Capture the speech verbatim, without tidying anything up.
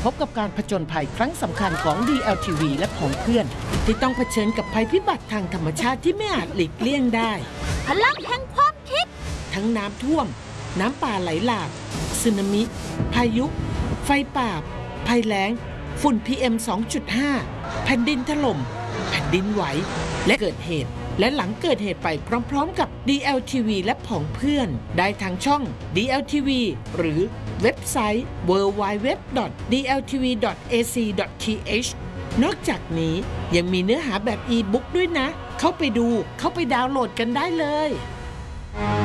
พบกับการผจญภัยครั้งสำคัญของ ดี แอล ที วี และของเพื่อนที่ต้องเผชิญกับภัยพิบัติทางธรรมชาติที่ไม่อาจหลีกเลี่ยงได้พลังแห่งความคิดทั้งน้ำท่วมน้ำป่าไหลหลากสึนามิพายุไฟป่าภัยแล้งฝุ่น พี เอ็ม สองจุดห้า แผ่นดินถล่มแผ่นดินไหวและเกิดเหตุและหลังเกิดเหตุไปพร้อมๆกับ ดี แอล ที วี และผองเพื่อนได้ทางช่อง ดี แอล ที วี หรือเว็บไซต์ ดับเบิลยู ดับเบิลยู ดับเบิลยู ดอท ดี แอล ที วี ดอท เอ ซี ดอท ที เอช นอกจากนี้ยังมีเนื้อหาแบบอีบุ๊กด้วยนะเข้าไปดูเข้าไปดาวน์โหลดกันได้เลย